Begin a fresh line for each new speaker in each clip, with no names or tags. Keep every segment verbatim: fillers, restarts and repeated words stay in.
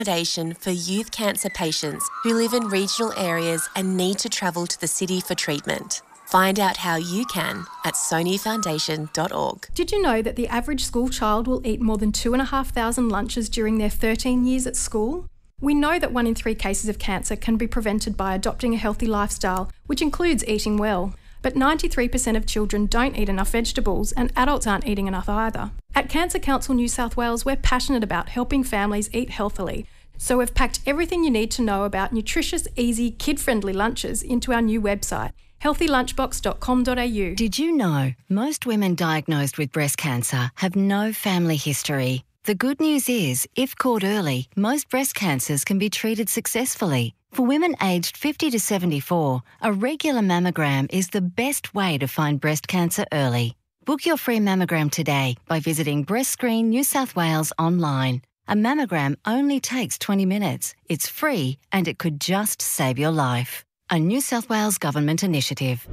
Accommodation for youth cancer patients who live in regional areas and need to travel to the city for treatment. Find out how you can at sony foundation dot org.
Did you know that the average school child will eat more than two and a half thousand lunches during their thirteen years at school? We know that one in three cases of cancer can be prevented by adopting a healthy lifestyle, which includes eating well. But ninety-three percent of children don't eat enough vegetables, and adults aren't eating enough either. At Cancer Council New South Wales, we're passionate about helping families eat healthily. So we've packed everything you need to know about nutritious, easy, kid-friendly lunches into our new website, healthy lunchbox dot com dot a u.
Did you know most women diagnosed with breast cancer have no family history? The good news is, if caught early, most breast cancers can be treated successfully. For women aged fifty to seventy-four, a regular mammogram is the best way to find breast cancer early. Book your free mammogram today by visiting Breast Screen New South Wales online. A mammogram only takes twenty minutes. It's free and it could just save your life. A New South Wales Government initiative.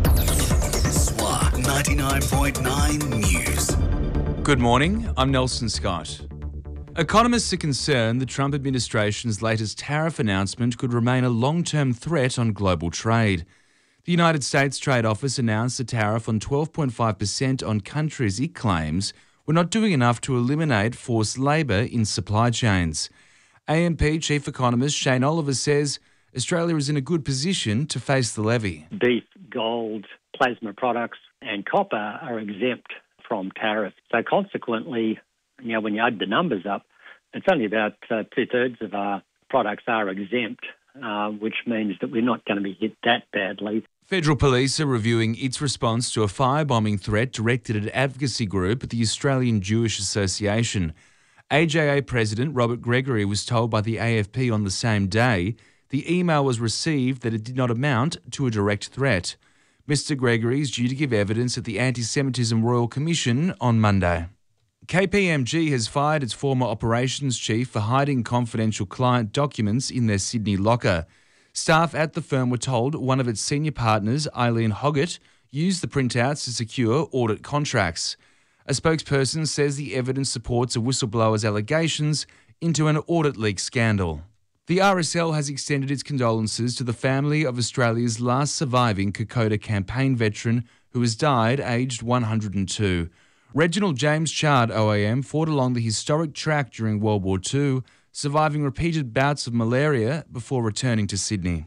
S W A ninety-nine point nine News.
Good morning, I'm Nelson Scott. Economists are concerned the Trump administration's latest tariff announcement could remain a long-term threat on global trade. The United States Trade Office announced a tariff on twelve point five percent on countries it claims were not doing enough to eliminate forced labour in supply chains. A M P Chief Economist Shane Oliver says Australia is in a good position to face the levy.
Beef, gold, plasma products and copper are exempt from tariffs. So consequently, you know, when you add the numbers up, it's only about uh, two-thirds of our products are exempt, uh, which means that we're not going to be hit that badly.
Federal Police are reviewing its response to a firebombing threat directed at advocacy group the Australian Jewish Association. A J A President Robert Gregory was told by the A F P on the same day the email was received that it did not amount to a direct threat. Mister Gregory is due to give evidence at the Anti-Semitism Royal Commission on Monday. K P M G has fired its former operations chief for hiding confidential client documents in their Sydney locker. Staff at the firm were told one of its senior partners, Eileen Hoggett, used the printouts to secure audit contracts. A spokesperson says the evidence supports a whistleblower's allegations into an audit leak scandal. The R S L has extended its condolences to the family of Australia's last surviving Kokoda campaign veteran who has died aged one hundred two. Reginald James Chard O A M fought along the historic track during World War Two, surviving repeated bouts of malaria before returning to Sydney.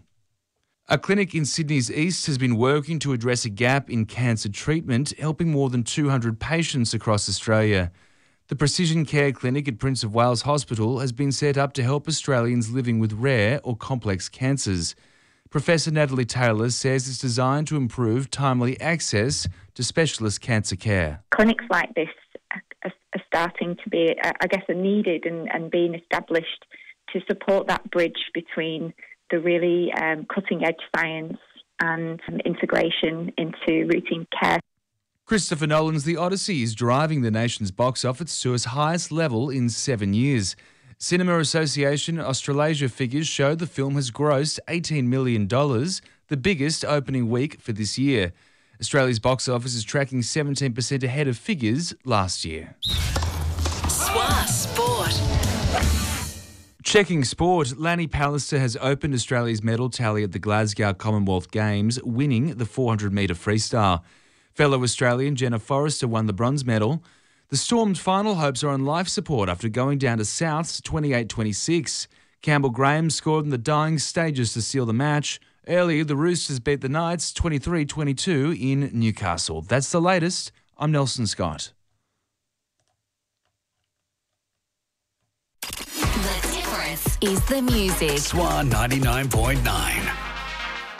A clinic in Sydney's east has been working to address a gap in cancer treatment, helping more than two hundred patients across Australia. The Precision Care Clinic at Prince of Wales Hospital has been set up to help Australians living with rare or complex cancers. Professor Natalie Taylor says it's designed to improve timely access to specialist cancer care.
Clinics like this are, are starting to be, I guess, are needed and, and being established to support that bridge between the really um, cutting-edge science and um, integration into routine care.
Christopher Nolan's The Odyssey is driving the nation's box office to its highest level in seven years. Cinema Association Australasia figures show the film has grossed eighteen million dollars, the biggest opening week for this year. Australia's box office is tracking seventeen percent ahead of figures last year.
S W A Sport.
Checking sport, Lanny Pallister has opened Australia's medal tally at the Glasgow Commonwealth Games, winning the four hundred metre freestyle. Fellow Australian Jenna Forrester won the bronze medal. The Storm's final hopes are on life support after going down to Souths twenty-eight twenty-six. Campbell Graham scored in the dying stages to seal the match. Earlier, the Roosters beat the Knights twenty-three twenty-two in Newcastle. That's the latest. I'm Nelson Scott.
The difference is the music.
S W A ninety-nine point nine.